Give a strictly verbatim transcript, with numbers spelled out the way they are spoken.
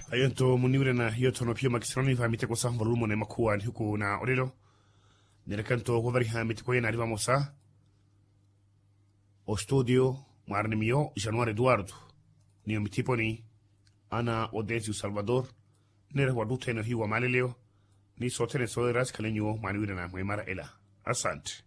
ayonto muniwre na yoto no pio makisroni fa mite ko sa mbarumo ne makuwa huko na orelo ne kanto ko bari ha mite ko yana riba mosa o studio marne mio Januar Eduardo ni mitiponi ana Odesio Salvador ne rewaduta no hiwa maleleo ni sotere soderas kalenyo maniwre na mwemara ela asante.